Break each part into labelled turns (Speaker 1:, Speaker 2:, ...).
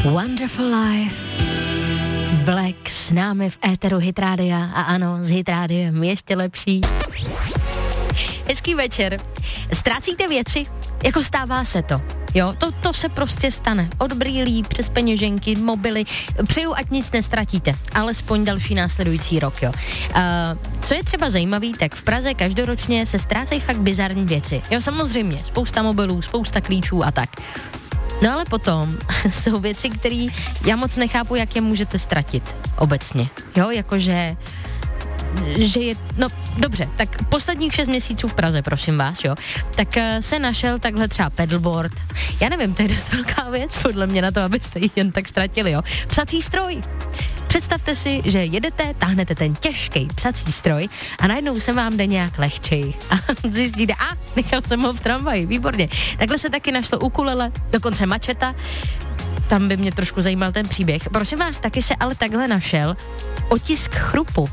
Speaker 1: Wonderful Life. Black s námi v éteru Hit Rádia a ano, s Hit Rádiem ještě lepší. Hezký večer. Ztrácíte věci? Jako stává se to. Jo, to se prostě stane. Od brýlí přes peněženky, mobily. Přeju, ať nic nestratíte. Alespoň další následující rok, jo. Co je třeba zajímavý, tak v Praze každoročně se ztrácejí fakt bizarní věci. Jo, samozřejmě, spousta mobilů, spousta klíčů a tak. No ale potom jsou věci, které já moc nechápu, jak je můžete ztratit obecně. Jo, jakože že je, no dobře, tak posledních 6 měsíců v Praze, prosím vás, jo, tak se našel takhle třeba pedalboard. Já nevím, to je dost velká věc podle mě na to, abyste ji jen tak ztratili, jo. Psací stroj. Představte si, že jedete, táhnete ten těžký psací stroj a najednou se vám jde nějak lehčej. A zjistíte, nechal jsem ho v tramvaji, výborně. Takhle se taky našlo ukulele, dokonce mačeta. Tam by mě trošku zajímal ten příběh. Prosím vás, taky se ale takhle našel otisk chrupu.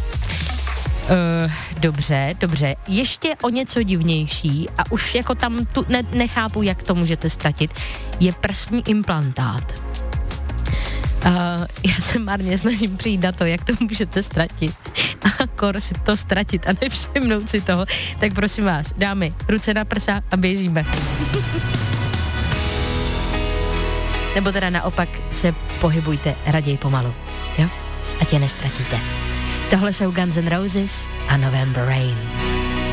Speaker 1: Dobře. Ještě o něco divnější a už jako tam nechápu, jak to můžete ztratit, je prsní implantát. Já se marně snažím přijít na to, jak to můžete ztratit. A kor si to ztratit a nevšimnout si toho. Tak prosím vás, dámy, ruce na prsa a běžíme. Nebo teda naopak se pohybujte raději pomalu, jo? Ať je nestratíte. Tohle jsou Guns N' Roses a November Rain.